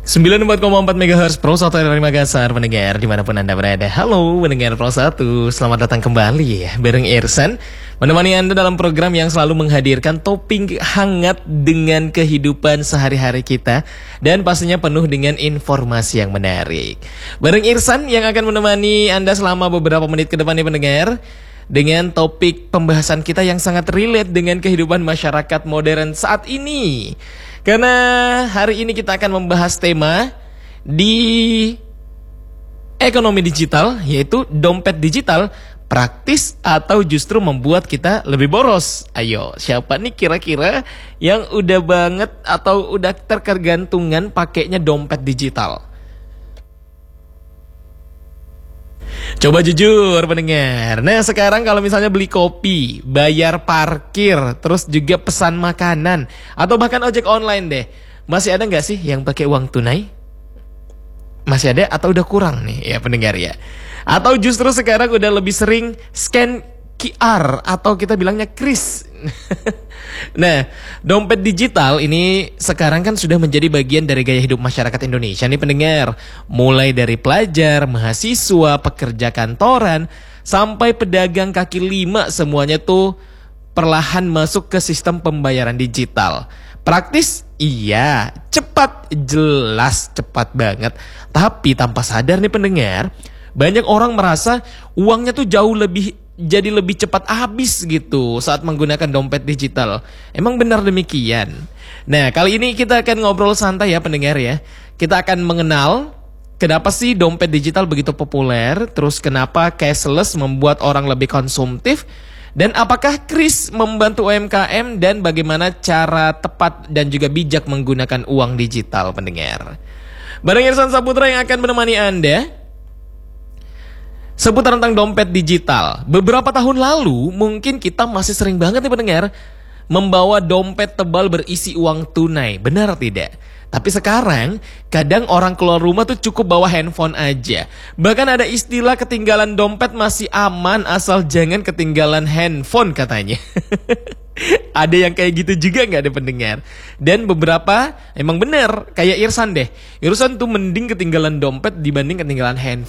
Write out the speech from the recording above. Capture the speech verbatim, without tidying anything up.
sembilan puluh empat koma empat megahertz Pro satu dari Makassar, pendengar dimanapun Anda berada. Halo pendengar Pro satu, selamat datang kembali ya bareng Irsan, menemani Anda dalam program yang selalu menghadirkan topik hangat dengan kehidupan sehari-hari kita, dan pastinya penuh dengan informasi yang menarik. Bareng Irsan yang akan menemani Anda selama beberapa menit ke depan nih pendengar, dengan topik pembahasan kita yang sangat relate dengan kehidupan masyarakat modern saat ini. Karena hari ini kita akan membahas tema di ekonomi digital, yaitu dompet digital praktis atau justru membuat kita lebih boros. Ayo, siapa nih kira-kira yang udah banget atau udah terkegantungan pakainya dompet digital? Coba jujur pendengar. Nah sekarang kalau misalnya beli kopi, bayar parkir, terus juga pesan makanan, atau bahkan ojek online deh, masih ada nggak sih yang pakai uang tunai? Masih ada atau udah kurang nih ya pendengar ya? Atau justru sekarang udah lebih sering scan Q R atau kita bilangnya kris. Nah, dompet digital ini sekarang kan sudah menjadi bagian dari gaya hidup masyarakat Indonesia nih pendengar. Mulai dari pelajar, mahasiswa, pekerja kantoran, sampai pedagang kaki lima, semuanya tuh perlahan masuk ke sistem pembayaran digital. Praktis? Iya. Cepat? Jelas cepat banget. Tapi tanpa sadar nih pendengar, banyak orang merasa uangnya tuh jauh lebih jadi lebih cepat habis gitu saat menggunakan dompet digital. Emang benar demikian? Nah, kali ini kita akan ngobrol santai ya pendengar ya. Kita akan mengenal kenapa sih dompet digital begitu populer, terus kenapa cashless membuat orang lebih konsumtif, dan apakah kris membantu U M K M, dan bagaimana cara tepat dan juga bijak menggunakan uang digital pendengar. Bareng Irsan Saputra yang akan menemani Anda seputar tentang dompet digital. Beberapa tahun lalu mungkin kita masih sering banget nih pendengar membawa dompet tebal berisi uang tunai, benar tidak? Tapi sekarang kadang orang keluar rumah tuh cukup bawa handphone aja. Bahkan ada istilah ketinggalan dompet masih aman asal jangan ketinggalan handphone katanya. Ada yang kayak gitu juga nggak ada pendengar? Dan beberapa emang bener, kayak Irsan deh. Irsan tuh mending ketinggalan dompet dibanding ketinggalan handphone.